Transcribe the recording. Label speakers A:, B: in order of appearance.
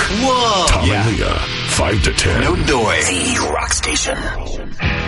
A: Whoa.
B: Tom and Leah, 5 to 10.
A: No noise. The Rock Station.